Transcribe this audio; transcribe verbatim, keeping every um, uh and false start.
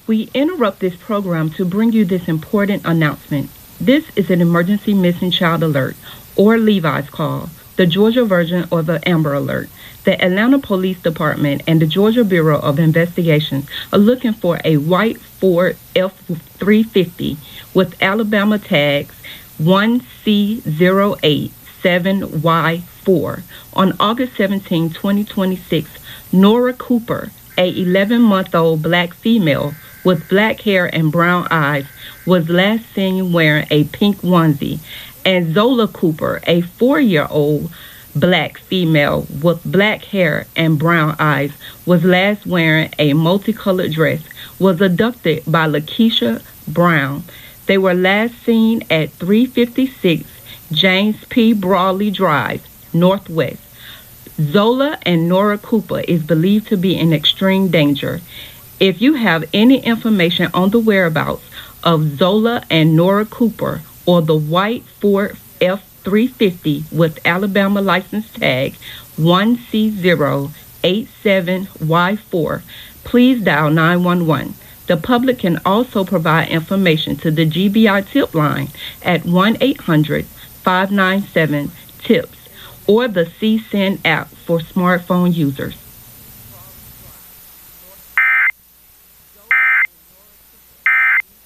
We interrupt this program to bring you this important announcement. This is an emergency missing child alert, or Levi's call, the Georgia version of the Amber Alert. The Atlanta Police Department and the Georgia Bureau of Investigation are looking for a white Ford F three fifty with Alabama tags one C zero eight seven Y four. On August seventeenth, twenty twenty-six, Nora Cooper, a eleven-month-old black female with black hair and brown eyes, was last seen wearing a pink onesie, and Zola Cooper, a four-year-old black female with black hair and brown eyes, was last wearing a multicolored dress, was abducted by Lakeisha Brown. They were last seen at three fifty-six James P. Brawley Drive, Northwest. Zola and Nora Cooper is believed to be in extreme danger. If you have any information on the whereabouts of Zola and Nora Cooper or the white Ford F three fifty with Alabama license tag one C zero eight seven Y four, please dial nine one one. The public can also provide information to the G B I tip line at one eight hundred five nine seven TIPS or the C SEND app for smartphone users.